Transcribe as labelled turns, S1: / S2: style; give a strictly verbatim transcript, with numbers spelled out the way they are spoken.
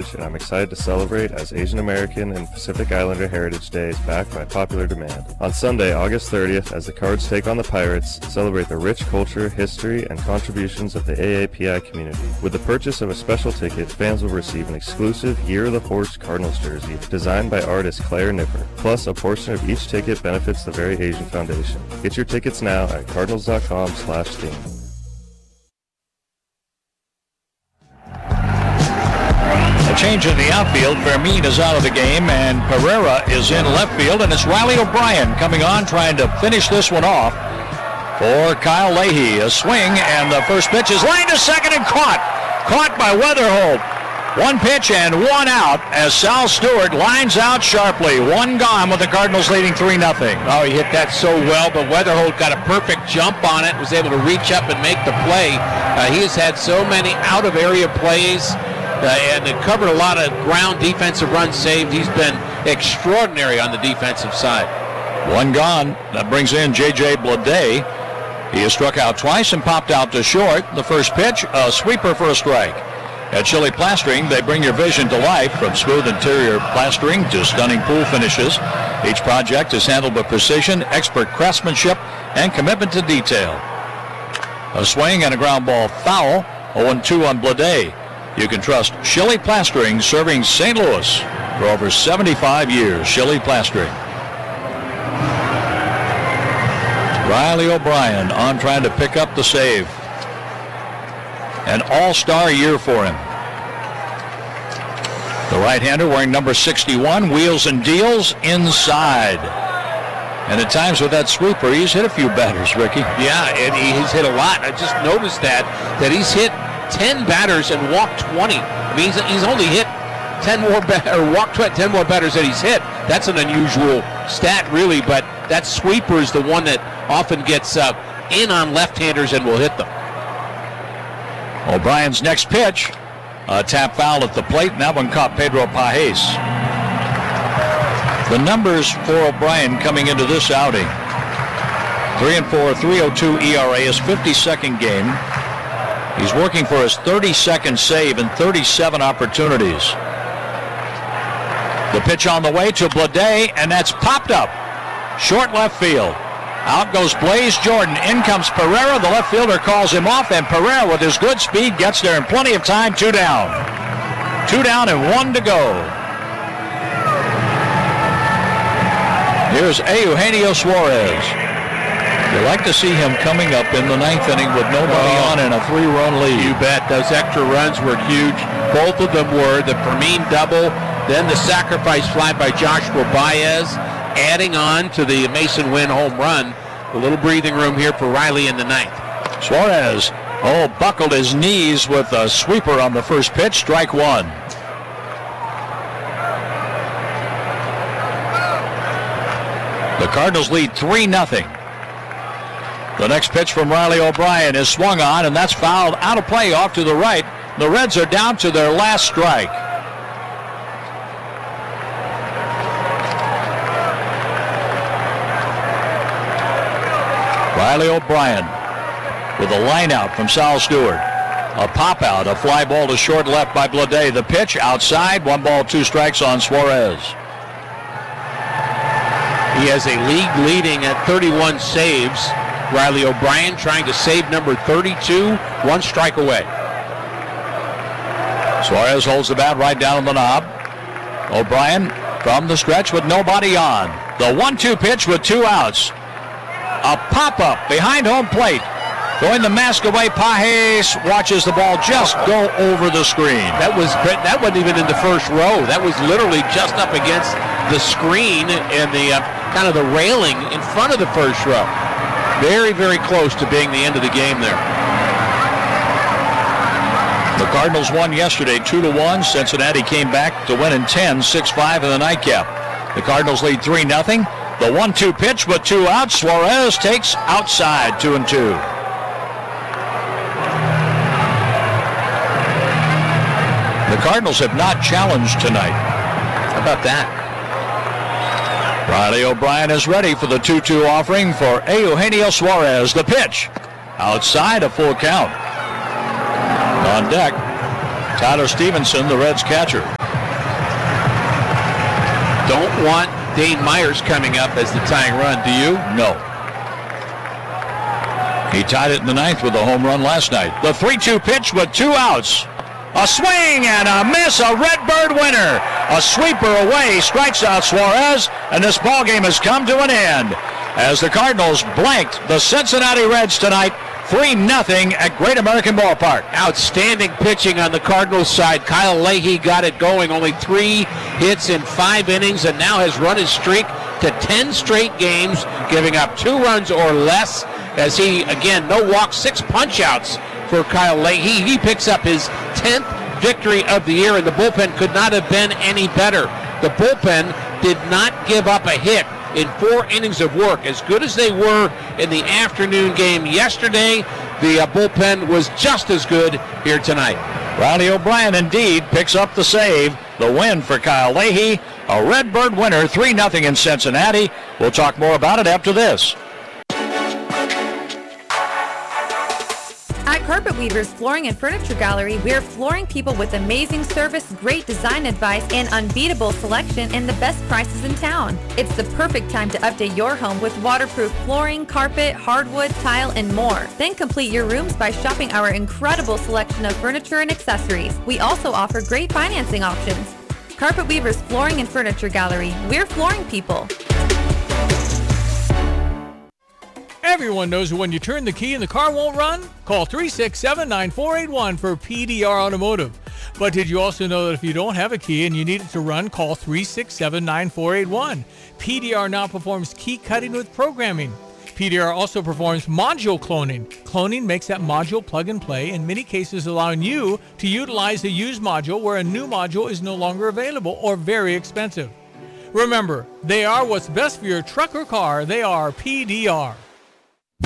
S1: heritage, and I'm excited to celebrate as Asian American and Pacific Islander Heritage Day is back by popular demand. On Sunday, August thirtieth, as the Cards take on the Pirates, celebrate the rich culture, history, and contributions of the A A P I community. With the purchase of a special ticket, fans will receive an exclusive Year of the Horse Cardinals jersey designed by artist Claire Nipper. Plus, a portion of each ticket benefits the Very Asian Foundation. Get your tickets now at cardinals.com slash theme.
S2: A change in the outfield. Fermin is out of the game, and Pereira is in left field, and it's Riley O'Brien coming on, trying to finish this one off for Kyle Leahy. A swing, and the first pitch is lined to second and caught. Caught by Weatherholt. One pitch and one out as Sal Stewart lines out sharply. One gone with the Cardinals leading three nothing.
S3: Oh, he hit that so well, but Weatherholt got a perfect jump on it, was able to reach up and make the play. Uh, he has had so many out-of-area plays. Uh, and it covered a lot of ground, defensive runs saved. He's been extraordinary on the defensive side.
S2: One gone. That brings in J J Bleday. He has struck out twice and popped out to short. The first pitch, a sweeper for a strike. At Chili Plastering, they bring your vision to life, from smooth interior plastering to stunning pool finishes. Each project is handled with precision, expert craftsmanship, and commitment to detail. A swing and a ground ball foul. oh and two on Bleday. You can trust Chili Plastering, serving Saint Louis for over seventy-five years. Chili Plastering. Riley O'Brien on trying to pick up the save. An all-star year for him. The right-hander wearing number sixty-one, wheels and deals inside. And at times with that sweeper, he's hit a few batters, Ricky.
S3: Yeah, and he's hit a lot. I just noticed that, that he's hit ten batters and walked twenty. I mean, he's, he's only hit ten more ba- or walked ten more batters than he's hit. That's an unusual stat, really, but that sweeper is the one that often gets uh, in on left-handers and will hit them.
S2: O'Brien's next pitch, a tap foul at the plate, and that one caught Pedro Pajes. The numbers for O'Brien coming into this outing: three and four, three oh two E R A, his fifty-second game. He's working for his thirty-second save in thirty-seven opportunities. The pitch on the way to Bleday, and that's popped up. Short left field. Out goes Blaze Jordan. In comes Pereira. The left fielder calls him off, and Pereira, with his good speed, gets there in plenty of time. Two down. Two down and one to go. Here's Eugenio Suarez. You like to see him coming up in the ninth inning with nobody oh, on and a three-run lead.
S3: You bet. Those extra runs were huge. Both of them were. The Fermin double, then the sacrifice fly by Joshua Baez, adding on to the Mason Wynn home run. A little breathing room here for Riley in the ninth.
S2: Suarez, oh, buckled his knees with a sweeper on the first pitch. Strike one. The Cardinals lead three nothing. The next pitch from Riley O'Brien is swung on, and that's fouled out of play off to the right. The Reds are down to their last strike. Riley O'Brien with a line out from Sal Stewart. A pop out, a fly ball to short left by Bleday. The pitch outside, one ball, two strikes on Suarez.
S3: He has a league leading at thirty-one saves. Riley O'Brien trying to save number thirty-two, one strike away.
S2: Suarez holds the bat right down on the knob. O'Brien from the stretch with nobody on. The one two pitch with two outs. A pop-up behind home plate. Going the mask away, Pajes watches the ball just go over the screen.
S3: That was that wasn't even in the first row. That was literally just up against the screen and the uh, kind of the railing in front of the first row. Very, very close to being the end of the game there.
S2: The Cardinals won yesterday two to one. Cincinnati came back to win in ten, six five in the nightcap. The Cardinals lead three nothing. The one two pitch with two outs. Suarez takes outside, two and two. The Cardinals have not challenged tonight.
S3: How about that?
S2: Riley O'Brien is ready for the two two offering for Eugenio Suarez. The pitch outside, a full count. On deck, Tyler Stevenson, the Reds catcher.
S3: Don't want Dane Myers coming up as the tying run, do you?
S2: No. He tied it in the ninth with a home run last night. The three two pitch with two outs. A swing and a miss, a Redbird winner. A sweeper away, strikes out Suarez, and this ball game has come to an end as the Cardinals blanked the Cincinnati Reds tonight, three nothing at Great American Ballpark.
S3: Outstanding pitching on the Cardinals side. Kyle Leahy got it going. Only three hits in five innings and now has run his streak to ten straight games, giving up two runs or less as he, again, no walks, six punch-outs for Kyle Leahy. He picks up his tenth victory of the year, and the bullpen could not have been any better. The bullpen did not give up a hit in four innings of work. As good as they were in the afternoon game yesterday, the uh, bullpen was just as good here tonight.
S2: Riley O'Brien indeed picks up the save. The win for Kyle Leahy, a Redbird winner, three nothing in Cincinnati. We'll talk more about it after this.
S4: At Carpet Weavers Flooring and Furniture Gallery, we're flooring people with amazing service, great design advice, and unbeatable selection and the best prices in town. It's the perfect time to update your home with waterproof flooring, carpet, hardwood, tile, and more. Then complete your rooms by shopping our incredible selection of furniture and accessories. We also offer great financing options. Carpet Weavers Flooring and Furniture Gallery, we're flooring people.
S5: Everyone knows that when you turn the key and the car won't run, call three six seven, nine four eight one for P D R Automotive. But did you also know that if you don't have a key and you need it to run, call three six seven, nine four eight one. P D R now performs key cutting with programming. P D R also performs module cloning. Cloning makes that module plug and play, in many cases allowing you to utilize a used module where a new module is no longer available or very expensive. Remember, they are what's best for your truck or car. They are P D R.